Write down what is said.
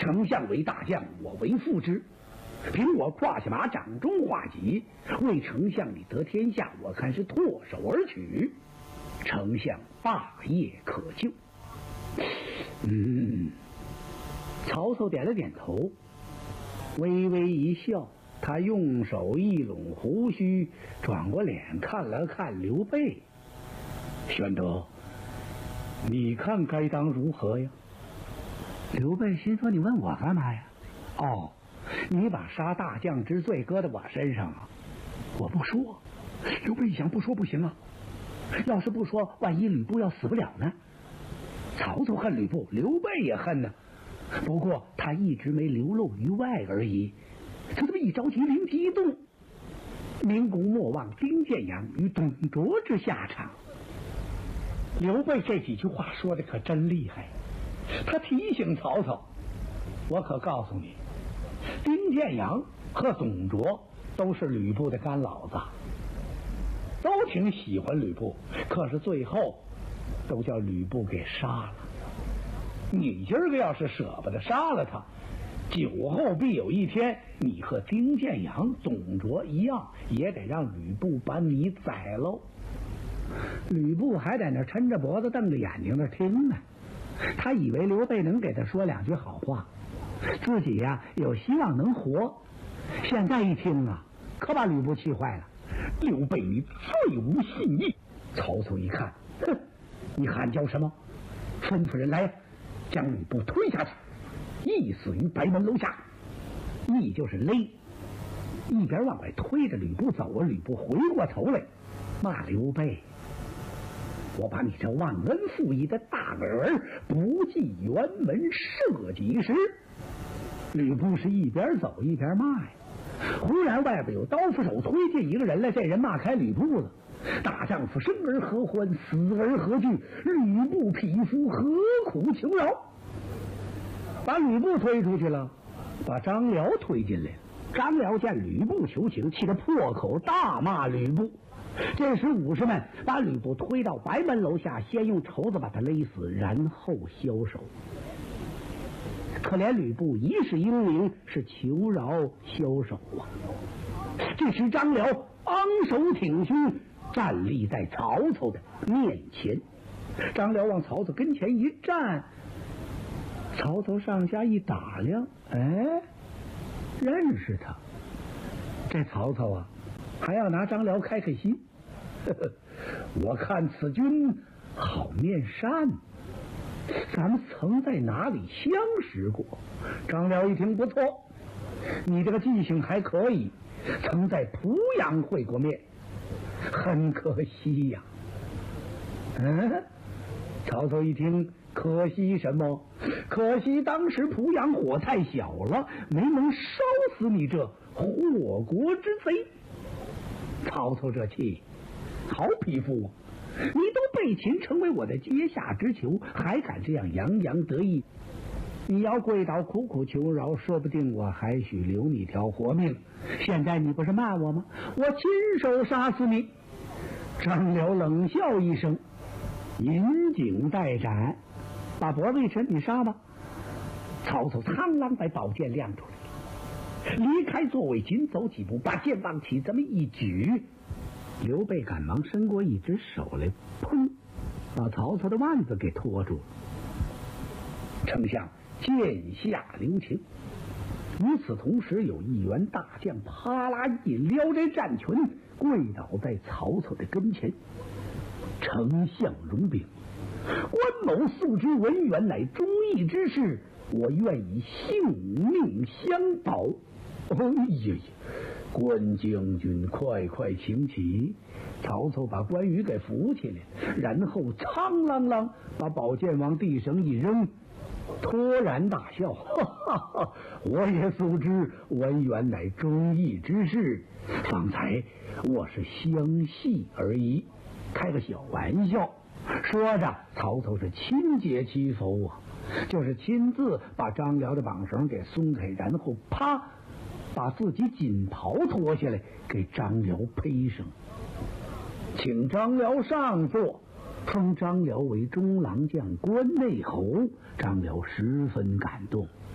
丞相为大将，我为副之。凭我胯下马，掌中画戟，为丞相你得天下，我看是唾手而取。丞相霸业可救。曹操点了点头，微微一笑，他用手一拢胡须，转过脸看了看刘备。玄德，你看该当如何呀？刘备心说：你问我干嘛呀？哦，你把杀大将之罪搁在我身上啊！我不说。刘备一想，不说不行啊，要是不说，万一吕布要死不了呢？曹操恨吕布，刘备也恨呢，不过他一直没流露于外而已。他这么一着急，灵机一动，明公莫忘丁建阳与董卓之下场。刘备这几句话说的可真厉害，他提醒曹操，我可告诉你，丁建阳和董卓都是吕布的干老子，都挺喜欢吕布，可是最后都叫吕布给杀了。你今儿个要是舍不得杀了他，酒后必有一天，你和丁建阳、董卓一样，也得让吕布把你宰喽。吕布还在那抻着脖子瞪着眼睛那听呢，他以为刘备能给他说两句好话，自己呀有希望能活。现在一听啊，可把吕布气坏了。刘备，你最无信义！曹操一看，哼，你喊叫什么？吩咐人来，将吕布推下去，缢死于白门楼下。缢就是勒，一边往外推着吕布走啊。吕布回过头来骂刘备：我把你这忘恩负义的大儿不计辕门射几时？吕布是一边走一边骂呀。忽然外边有刀斧手推进一个人来，这人骂开吕布了：大丈夫生而何欢，死而何惧？吕布匹夫，何苦求饶？把吕布推出去了，把张辽推进来。张辽见吕布求情，气得破口大骂吕布。这时武士们把吕布推到白门楼下，先用绸子把他勒死，然后枭首。可怜吕布一世英名，是求饶枭首啊。这时张辽昂首挺胸，站立在曹操的面前。张辽往曹操跟前一站，曹操上下一打量，哎，认识他。这曹操啊，还要拿张辽开心。我看此君好面善，咱们曾在哪里相识过？张辽一听，不错，你这个记性还可以，曾在濮阳会过面，很可惜呀。曹操一听，可惜什么？可惜当时濮阳火太小了，没能烧死你这祸国之贼。曹操这气，好匹夫啊！你都被擒成为我的阶下之囚，还敢这样洋洋得意？你要跪倒苦苦求饶，说不定我还许留你条活命。现在你不是骂我吗？我亲手杀死你！张辽冷笑一声，引颈待斩，把脖子一抻，你杀吧。曹操苍狼把宝剑亮出来，离开座位，紧走几步，把剑往起这么一举。刘备赶忙伸过一只手来，砰，把曹操的腕子给拖住了。丞相剑下留情。与此同时，有一员大将啪啦一撩这战裙，跪倒在曹操的跟前。丞相容禀，关某素知文远乃忠义之士，我愿以性命相保。哎呀呀！关将军，快快请起！曹操把关羽给扶起来，然后苍啷啷把宝剑往地上一扔，突然大笑，哈哈哈！我也素知文远乃忠义之士，方才我是相戏而已，开个小玩笑。说着，曹操是亲解其否啊，就是亲自把张辽的绑绳给松开，然后啪，把自己锦袍脱下来给张辽披上，请张辽上座，封张辽为中郎将、关内侯。张辽十分感动。